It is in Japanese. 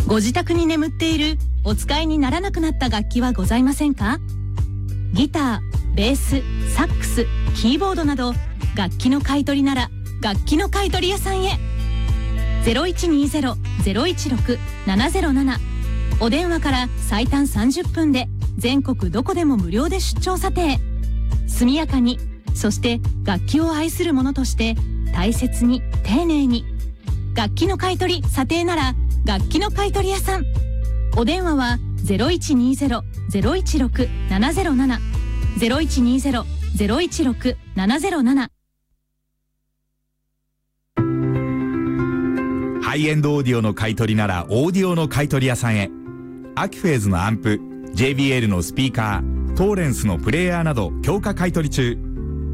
ご自宅に眠っているお使いにならなくなった楽器はございませんか？ギター、ベース、サックス、キーボードなど楽器の買い取りなら楽器の買い取り屋さんへ。0120-016-707、お電話から最短30分で全国どこでも無料で出張査定。速やかに、そして楽器を愛する者として大切に丁寧に。楽器の買い取り査定なら楽器の買い取り屋さん。お電話は 0120-016-707 0120-016-707。 ハイエンドオーディオの買い取りならオーディオの買い取り屋さんへ。アキフェーズのアンプ、JBL のスピーカー、トーレンスのプレイヤーなど強化買い取り中。